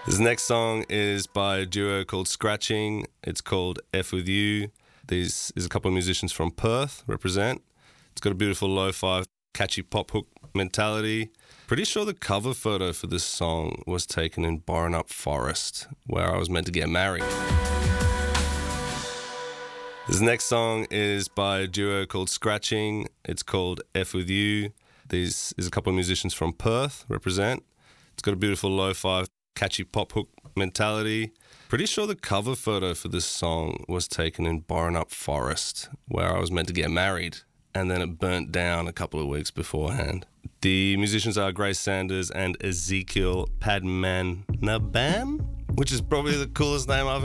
This next song is by a duo called Scratching. It's called F With You. This is a couple of musicians from Perth, represent. It's got a beautiful lo-fi, catchy pop hook mentality. Pretty sure the cover photo for this song was taken in Borenup Forest, where I was meant to get married. This next song is by a duo called Scratching. It's called F With You. This is a couple of musicians from Perth, represent. It's got a beautiful lo-fi, catchy pop hook mentality. Pretty sure the cover photo for this song was taken in Borenup Forest, where I was meant to get married, and then it burnt down a couple of weeks beforehand. The musicians are Grace Sanders and Ezekiel Padmanabam, which is probably the coolest name I've